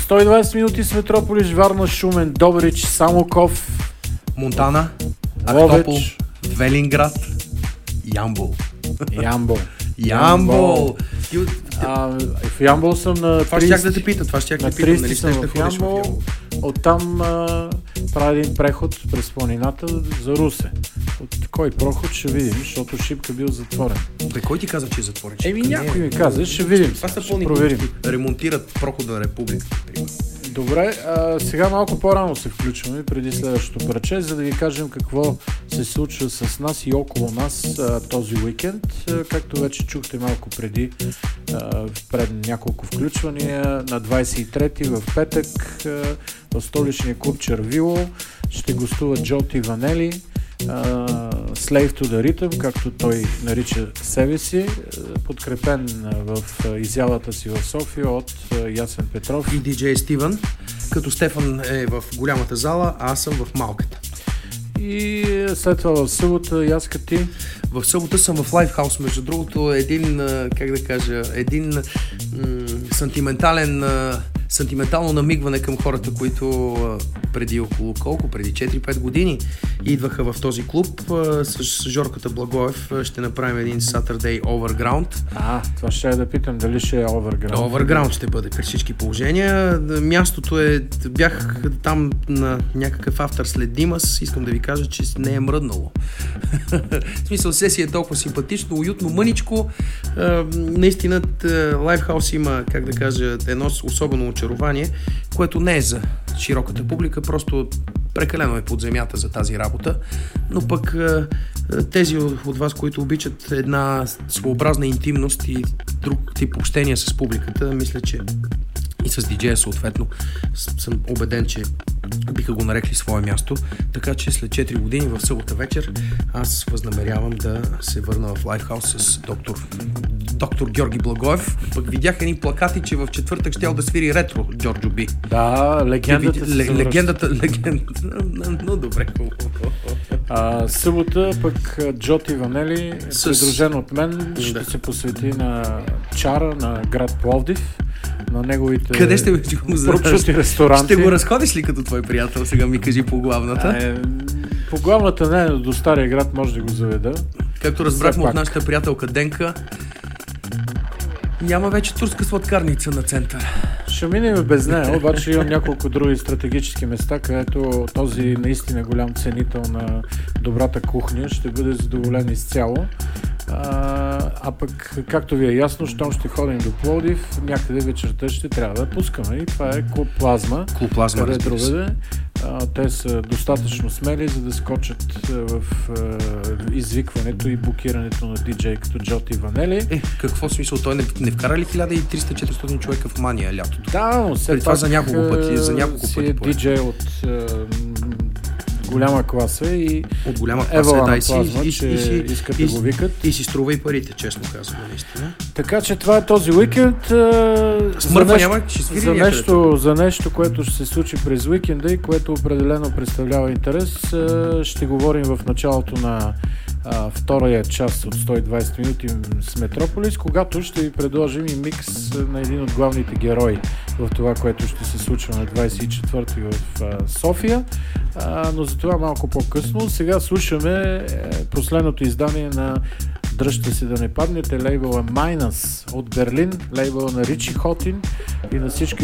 120 минути с Метрополис, Варна, Шумен, Добрич, Самоков, Монтана, Ахтопол, Велинград, Ямбол. Ямбол! В Ямбол съм на 30. Това ще да те питам, нали съм в Ямбол. Оттам прави един преход през планината за Русе. От кой проход ще видим, защото Шипка бил затворен. Кой ти каза, че е затворен? Някой ми каза, ще видим. Това са ще проверим. Ремонтират прохода на Републиката. Добре, сега малко по-рано се включваме преди следващото парче, за да ви кажем какво се случва с нас и около нас този уикенд. Както вече чухте малко преди, пред няколко включвания, на 23-ти в петък в столичния клуб Червило ще гостуват Джоти Ванели, Slave to the Rhythm, както той нарича себе си, подкрепен в изявата си в София от Ясен Петров и диджей Стивън, като Стефан е в голямата зала, а аз съм в малката. И след това в събота, Яска, ти? В събота съм в Лайфхаус, между другото, един сантиментално намигване към хората, които преди 4-5 години идваха в този клуб. С Жорката Благоев ще направим един Saturday Overground. Това ще да питам дали ще е Overground. Overground ще бъде при всички положения. Мястото бях там на някакъв автор след Димас. Искам да ви кажа, че не е мръднало. В смисъл, сесия е толкова симпатично, уютно, мъничко. Наистина, Лайфхаус има, едно особено очарование, което не е за широката публика, просто прекалено е под земята за тази работа, но пък тези от вас, които обичат една своеобразна интимност и друг тип общение с публиката, мисля, че и с диджея съответно, съм убеден, че биха го нарекли свое място. Така че след 4 години в събота вечер аз възнамерявам да се върна в Лайфхаус с доктор Георги Благоев. Пък видях едни плакати, че в четвъртък щял да свири ретро Джорджо Би. Да, легендата. Но добре. Събота пък Джоти Ванели, придружен от мен, ще се посвети на чара на град Пловдив, на неговите къде ще прочути ресторанти. Ще го разходиш ли като твой приятел? Сега ми кажи по главната. По главната не, до Стария град може да го заведа. Както разбрахме от нашата приятелка Денка, няма вече турска сладкарница на център. Ще минем без нея, обаче имам няколко други стратегически места, където този наистина голям ценител на добрата кухня ще бъде задоволен изцяло. А пък, както ви е ясно, щом ще ходим до Пловдив, някъде вечерта ще трябва да пускаме. И това е Клуб Плазма. Къде другаде. Те са достатъчно смели, за да скочат в извикването и букирането на диджей като Джоти Ванели. Какво смисъл? Той не вкара ли 1300-400 човека в Мания лятото? Да, но все това за няколко пъти. Е диджей от голяма класа и от голяма класа искат да го викат. И си струва и парите, честно казвам, наистина. Така че това е този уикенд. За нещо, което ще се случи през уикенда и което определено представлява интерес, ще говорим в началото на втория част от 120 минути с Метрополис, когато ще ви предложим и микс на един от главните герои в това, което ще се случва на 24-ти в София, но за това малко по-късно. Сега слушаме последното издание на Дръжте се да не паднете, лейбъла Minus от Берлин, лейбъла на Ричи Хотин и на всички